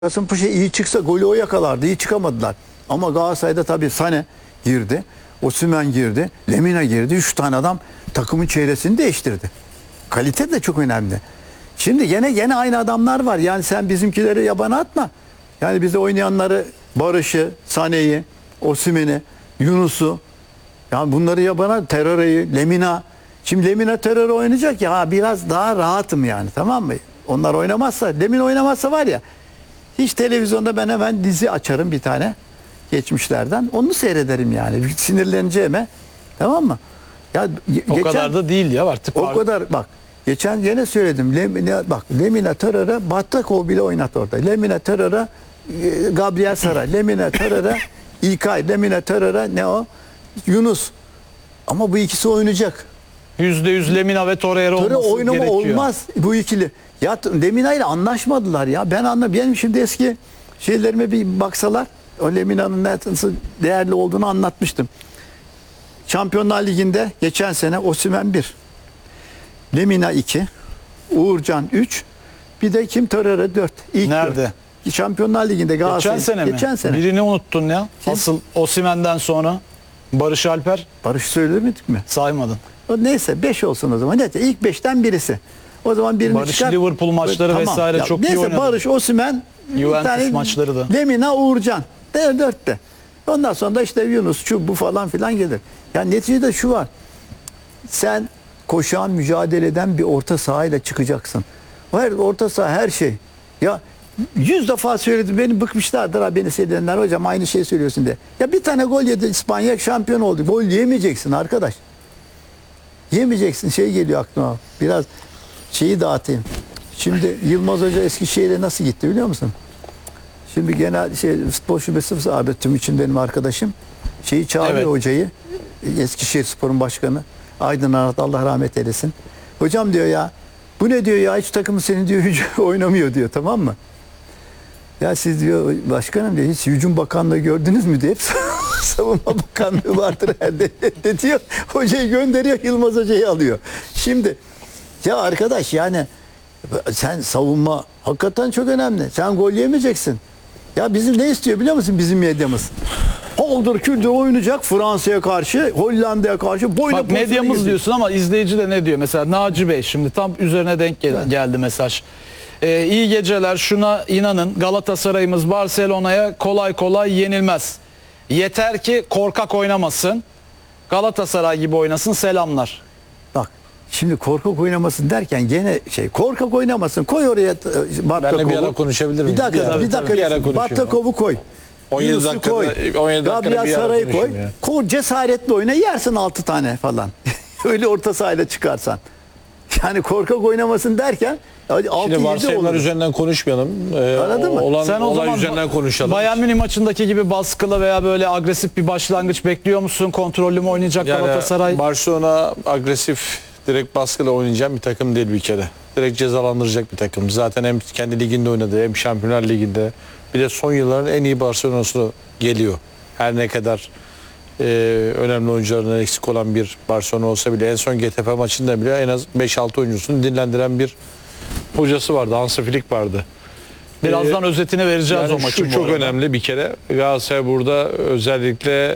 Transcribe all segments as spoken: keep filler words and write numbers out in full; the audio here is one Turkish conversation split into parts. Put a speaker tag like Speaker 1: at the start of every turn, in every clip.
Speaker 1: Kasımpaşa iyi çıksa golü o yakalardı. İyi çıkamadılar. Ama Galatasaray'da tabii Sane girdi. Osimhen girdi. Lemina girdi. Üç tane adam takımın çevresini değiştirdi. Kalite de çok önemli. Şimdi gene gene aynı adamlar var. Yani sen bizimkileri yabana atma. Yani bize oynayanları Barış'ı, Sane'yi, Osimhen'i, Yunus'u, yani bunları yabana, Terör'ü, Lemina. Şimdi Lemina Terör oynayacak ya, ha, biraz daha rahatım yani, tamam mı? Onlar oynamazsa, Lemina oynamazsa var ya, hiç televizyonda ben hemen dizi açarım bir tane geçmişlerden. Onu seyrederim yani. Sinirleneceğime. Tamam mı? Ya
Speaker 2: o
Speaker 1: geçen,
Speaker 2: kadar da değil ya artık.
Speaker 1: O kadar bak. Geçen yine söyledim. Lemina, bak Lemina Terör'e Battakov bile oynat orada. Lemina Terör'e Gabriel Sara. Lemina Terör'e İlkay. Lemina Terör'e ne o? Yunus. Ama bu ikisi oynayacak.
Speaker 2: yüzde yüz Lemina ve Torreira olması
Speaker 1: Torreira oynama
Speaker 2: gerekiyor.
Speaker 1: olmaz bu ikili. Ya Lemina ile anlaşmadılar ya. Ben anla benim şimdi eski şeylerime bir baksalar, o Lemina'nın nasıl değerli olduğunu anlatmıştım. Şampiyonlar Ligi'nde geçen sene Osimhen bir, Lemina iki, Uğurcan üç, bir de kim, Torreira dört. İlk
Speaker 2: Nerede?
Speaker 1: dört. Şampiyonlar Ligi'nde Galatasaray.
Speaker 2: Geçen sene mi?
Speaker 1: Geçen sene.
Speaker 2: Birini unuttun ya.
Speaker 1: Kim?
Speaker 2: Asıl Osimhen'den sonra Barış Alper
Speaker 1: Barış söylemedik mi?
Speaker 2: saymadın.
Speaker 1: O neyse beş olsun o zaman. Neyse ilk beşten birisi. O zaman birini
Speaker 2: Barış
Speaker 1: çıkar.
Speaker 2: Liverpool maçları
Speaker 1: Tamam.
Speaker 2: vesaire
Speaker 1: Ya
Speaker 2: çok iyi
Speaker 1: neyse,
Speaker 2: oynadı.
Speaker 1: Barış, Osimhen, bir
Speaker 2: Juventus
Speaker 1: tane
Speaker 2: maçları da.
Speaker 1: Lemina, Uğurcan. De, dörtte. Ondan sonra da işte Yunus, şu bu falan filan gelir. Yani neticede şu var. Sen koşan, mücadele eden bir orta sahayla çıkacaksın. Her orta saha her şey. Ya yüz defa söyledim, beni bıkmışlardır ha, beni seyredenler, hocam aynı şeyi söylüyorsun diye. Ya bir tane gol yedi, İspanya şampiyon oldu. Gol yemeyeceksin arkadaş. Yemeyeceksin. Şey geliyor aklıma. Biraz şeyi dağıtayım. Şimdi Yılmaz Hoca Eskişehir'e nasıl gitti biliyor musun? Şimdi genel şey futbol şubesi vardı, tüm için benim arkadaşım. Şeyi çağırıyor,
Speaker 2: Evet.
Speaker 1: hocayı. Eskişehir Spor'un başkanı. Aydın Arat, Allah rahmet eylesin. Hocam diyor ya, bu ne diyor ya, hiç takımı senin diyor hücum oynamıyor diyor, tamam mı? Ya siz diyor başkanım diyor, hiç hücum bakanlığı gördünüz mü diye, hep savunma bakanlığı vardır herhalde diyor. Hocayı gönderiyor, Yılmaz Hoca'yı alıyor. Şimdi ya arkadaş, yani sen savunma hakikaten çok önemli. Sen gol yemeyeceksin. Ya bizim ne istiyor biliyor musun bizim medyamız? Holdur küldür oynayacak Fransa'ya karşı, Hollanda'ya karşı. Boyla
Speaker 2: Bak medyamız
Speaker 1: girecek. diyorsun
Speaker 2: ama izleyici de ne diyor? Mesela Naci Bey şimdi tam üzerine denk gel-
Speaker 1: Evet.
Speaker 2: geldi mesaj. Ee, iyi geceler, şuna inanın, Galatasaray'ımız Barcelona'ya kolay kolay yenilmez. Yeter ki korkak oynamasın. Galatasaray gibi oynasın, selamlar.
Speaker 1: Bak şimdi korkak oynamasın derken gene şey, korkak oynamasın, koy oraya Battakov'u.
Speaker 3: Ben de bir ara konuşabilir miyim?
Speaker 1: Bir dakika,
Speaker 3: Bir ara-
Speaker 1: bir dakika.
Speaker 3: bir ara konuşayım.
Speaker 1: Battakov'u koy.
Speaker 3: on yedi
Speaker 1: Yunus'u
Speaker 3: dakikada-
Speaker 1: koy.
Speaker 3: on yedi dakikada
Speaker 1: Gabriel
Speaker 3: bir ara
Speaker 1: Saray'ı koy.
Speaker 3: konuşayım ya.
Speaker 1: Koy, cesaretli oyna, yersin altı tane falan. Öyle orta sahayla çıkarsan. Yani korkak oynamasın derken altı
Speaker 3: Şimdi
Speaker 1: yedi
Speaker 3: varsayımlar
Speaker 1: olur.
Speaker 3: üzerinden konuşmayalım. Ee,
Speaker 1: Anladın mı?
Speaker 3: Olan,
Speaker 2: Sen o
Speaker 3: olay
Speaker 2: zaman
Speaker 3: üzerinden konuşalım.
Speaker 2: Bayern Münih maçındaki gibi baskılı veya böyle agresif bir başlangıç bekliyor musun? Kontrollü mü oynayacak
Speaker 3: Yani
Speaker 2: Galatasaray?
Speaker 3: Barcelona agresif, direkt baskıyla oynayacak bir takım değil bir kere. Direkt cezalandıracak bir takım. Zaten hem kendi liginde oynadı, hem Şampiyonlar Ligi'nde. Bir de son yılların en iyi Barcelona'sı geliyor. Her ne kadar e, önemli oyuncularından eksik olan bir Barcelona olsa bile, en son G T F maçında bile en az beş altı oyuncusunu dinlendiren bir hocası vardı. Hansi Flick vardı.
Speaker 2: Birazdan
Speaker 3: Ee,
Speaker 2: özetini vereceğiz
Speaker 3: Yani
Speaker 2: o maçın.
Speaker 3: şu
Speaker 2: bu
Speaker 3: çok
Speaker 2: arada.
Speaker 3: önemli bir kere. Galatasaray burada özellikle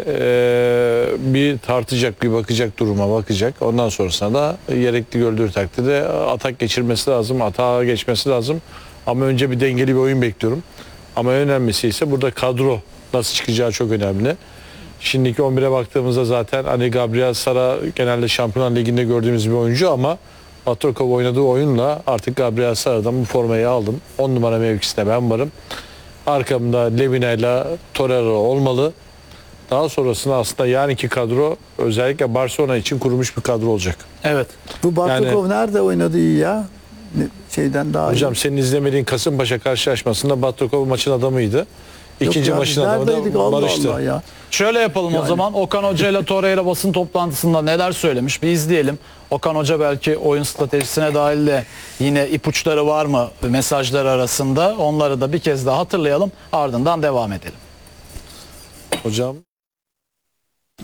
Speaker 3: e, bir tartacak, bir bakacak, duruma bakacak. Ondan sonrasında da gerekli gördüğü takdirde atak geçirmesi lazım, atağa geçmesi lazım. Ama önce bir dengeli bir oyun bekliyorum. Ama en önemlisi ise burada kadro nasıl çıkacağı çok önemli. Şimdiki on bire baktığımızda zaten hani Gabriel Sara genelde Şampiyonlar Ligi'nde gördüğümüz bir oyuncu ama Batakov oynadığı oyunla artık Gabriel Sara'dan bu formayı aldım. on numara mevkisinde ben varım. Arkamda Lemina ile Torreira olmalı. Daha sonrasında aslında yarınki kadro özellikle Barcelona için kurulmuş bir kadro olacak.
Speaker 2: Evet.
Speaker 1: Bu Battakov
Speaker 3: Yani-
Speaker 1: nerede oynadı iyi ya? Ne- Şeyden daha
Speaker 3: Hocam
Speaker 1: iyi.
Speaker 3: senin izlemediğin Kasımpaşa karşılaşmasında Batakov maçın adamıydı. İkinci
Speaker 1: Yok ya,
Speaker 3: maçın
Speaker 1: biz
Speaker 3: adamı
Speaker 1: neredeydik?
Speaker 3: da
Speaker 1: Allah
Speaker 3: Barış'tı.
Speaker 1: Allah ya.
Speaker 2: Şöyle yapalım o
Speaker 1: Yani.
Speaker 2: zaman. Okan Hoca ile Torreira basın toplantısında neler söylemiş bir izleyelim. Okan Hoca belki oyun stratejisine dahil de yine ipuçları var mı mesajlar arasında, onları da bir kez daha hatırlayalım, ardından devam edelim.
Speaker 3: Hocam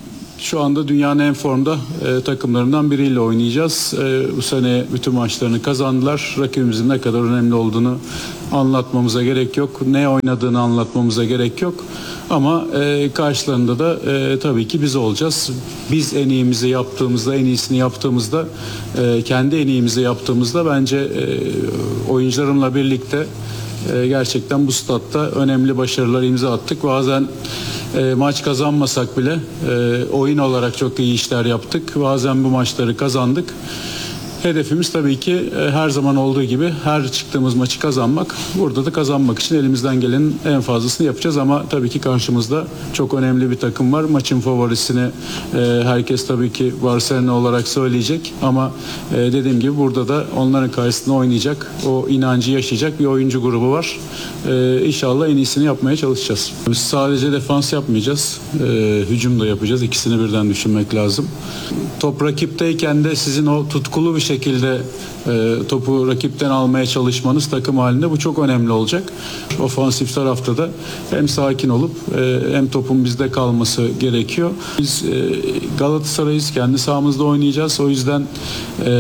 Speaker 4: Şu anda dünyanın en formda e, takımlarından biriyle oynayacağız. E, bu sene bütün maçlarını kazandılar. Rakibimizin ne kadar önemli olduğunu anlatmamıza gerek yok. Ne oynadığını anlatmamıza gerek yok. Ama e, karşılarında da e, tabii ki biz olacağız. Biz en iyimizi yaptığımızda, en iyisini yaptığımızda, e, kendi en iyimizi yaptığımızda bence e, oyuncularımla birlikte e, gerçekten bu statta önemli başarılar imza attık. Bazen e, maç kazanmasak bile e, oyun olarak çok iyi işler yaptık. Bazen bu maçları kazandık. Hedefimiz tabii ki e, her zaman olduğu gibi her çıktığımız maçı kazanmak. Burada da kazanmak için elimizden gelenin en fazlasını yapacağız ama tabii ki karşımızda çok önemli bir takım var. Maçın favorisini e, herkes tabii ki Barcelona olarak söyleyecek ama e, dediğim gibi burada da onların karşısında oynayacak, o inancı yaşayacak bir oyuncu grubu var. E, İnşallah en iyisini yapmaya çalışacağız. Biz sadece defans yapmayacağız, e, hücum da yapacağız. İkisini birden düşünmek lazım. Top rakipteyken de sizin o tutkulu bir şekilde e, topu rakipten almaya çalışmanız takım halinde bu çok önemli olacak. Ofansif tarafta da hem sakin olup e, hem topun bizde kalması gerekiyor. Biz e, Galatasaray'ız, kendi sahamızda oynayacağız. O yüzden e,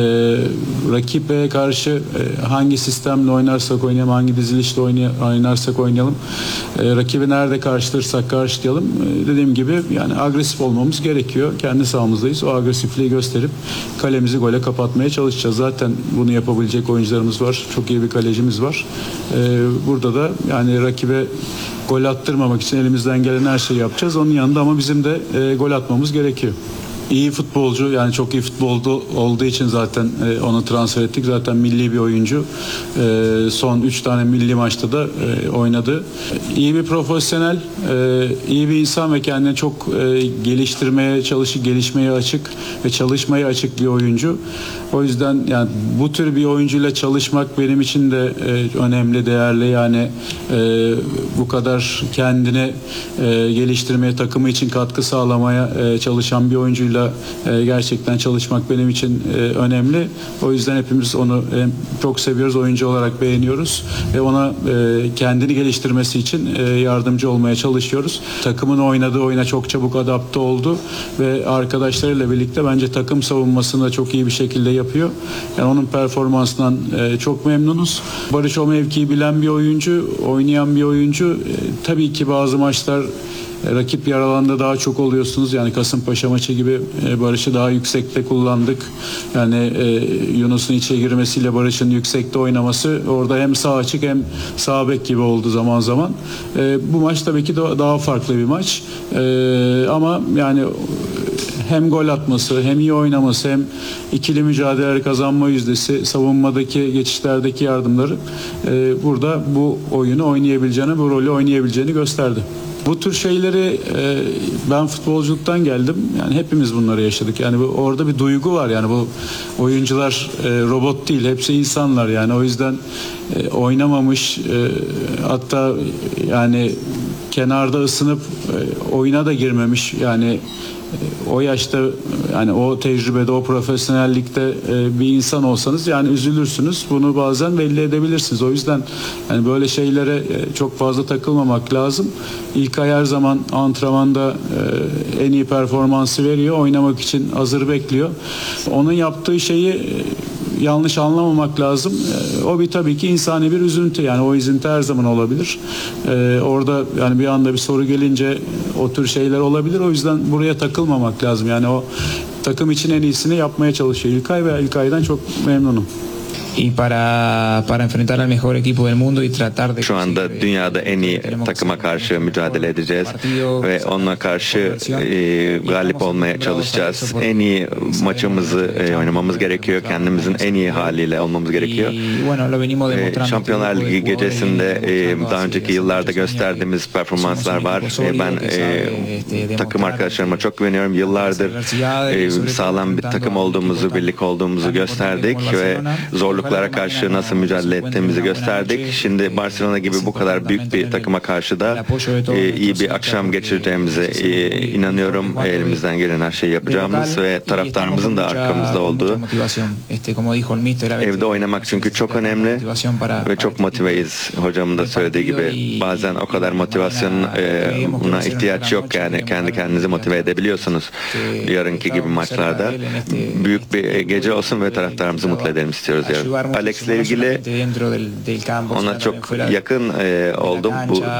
Speaker 4: rakibe karşı e, hangi sistemle oynarsak oynayalım, hangi dizilişle oynay- oynarsak oynayalım, e, rakibi nerede karşılarsak karşılayalım. E, dediğim gibi yani agresif olmamız gerekiyor. Kendi sahamızdayız. O agresifliği gösterip kalemizi gole kapatmaya çalışacağız. Zaten bunu yapabilecek oyuncularımız var. Çok iyi bir kalecimiz var. Ee, burada da yani rakibe gol attırmamak için elimizden gelen her şeyi yapacağız. Onun yanında ama bizim de e, gol atmamız gerekiyor. İyi futbolcu, yani çok iyi futbolcu olduğu için zaten e, onu transfer ettik. Zaten milli bir oyuncu. E, son üç tane milli maçta da e, oynadı. İyi bir profesyonel, e, iyi bir insan ve kendini çok e, geliştirmeye çalışıp gelişmeye açık ve çalışmaya açık bir oyuncu. O yüzden yani bu tür bir oyuncuyla çalışmak benim için de e, önemli, değerli. Yani e, bu kadar kendini e, geliştirmeye, takımı için katkı sağlamaya e, çalışan bir oyuncuyla e, gerçekten çalışmak benim için e, önemli. O yüzden hepimiz onu e, çok seviyoruz, oyuncu olarak beğeniyoruz ve ona e, kendini geliştirmesi için e, yardımcı olmaya çalışıyoruz. Takımın oynadığı oyuna çok çabuk adapte oldu ve arkadaşlarıyla birlikte bence takım savunmasını da çok iyi bir şekilde yapıyor. Yani onun performansından e, çok memnunuz. Barış o mevkiyi bilen bir oyuncu, oynayan bir oyuncu. E, tabii ki bazı maçlar rakip yaralanda daha çok oluyorsunuz. Yani Kasımpaşa maçı gibi Barış'ı daha yüksekte kullandık. Yani e, Yunus'un içe girmesiyle Barış'ın yüksekte oynaması orada hem sağ açık hem sağ bek gibi oldu zaman zaman. E, bu maç tabii ki daha farklı bir maç. E, ama yani hem gol atması, hem iyi oynaması, hem ikili mücadeleleri kazanma yüzdesi, savunmadaki geçişlerdeki yardımları e, burada bu oyunu oynayabileceğini, bu rolü oynayabileceğini gösterdi. Bu tür şeyleri e, ben futbolculuktan geldim. Yani hepimiz bunları yaşadık. Yani bu, orada bir duygu var. Yani bu oyuncular e, robot değil. Hepsi insanlar. Yani o yüzden e, oynamamış e, hatta yani kenarda ısınıp e, oyuna da girmemiş. Yani o yaşta yani o tecrübede, o profesyonellikte bir insan olsanız yani üzülürsünüz. Bunu bazen belli edebilirsiniz. O yüzden yani böyle şeylere çok fazla takılmamak lazım. İlkay her zaman antrenmanda en iyi performansı veriyor. Oynamak için hazır bekliyor. Onun yaptığı şeyi yanlış anlamamak lazım. O bir tabii ki insani bir üzüntü. Yani o üzüntü her zaman olabilir. Orada yani bir anda bir soru gelince o tür şeyler olabilir. O yüzden buraya takılmamak lazım. Yani o takım için en iyisini yapmaya çalışıyor İlkay ve İlkay'dan çok memnunum.
Speaker 5: Y para para enfrentar al mejor equipo del mundo y tratar de
Speaker 6: Şu anda dünyada en iyi takıma karşı mücadele edeceğiz ve onunla karşı e, galip olmaya çalışacağız. En iyi maçımızı e, oynamamız gerekiyor. Kendimizin en iyi haliyle olmamız gerekiyor. E, Şampiyonlar Ligi gecesinde e, daha önceki yıllarda gösterdiğimiz performanslar var. E, ben e, takım arkadaşlarıma çok güveniyorum. Yıllardır e, sağlam bir takım olduğumuzu, birlik olduğumuzu gösterdik ve zorlu zorluklara karşı nasıl mücadele ettiğimizi gösterdik. Şimdi Barcelona gibi bu kadar büyük bir takıma karşı da e, iyi bir akşam geçireceğimize e, inanıyorum. Elimizden gelen her şeyi yapacağımız ve taraftarımızın da arkamızda olduğu. Evde oynamak çünkü çok önemli ve çok motiveyiz. Hocamın da söylediği gibi bazen o kadar motivasyona ihtiyaç yok, yani kendi kendinizi motive edebiliyorsunuz. Yarınki gibi maçlarda büyük bir gece olsun ve taraftarımızı mutlu edelim istiyoruz. Yani. Alex'le ilgili ona çok yakın e, oldum. Bu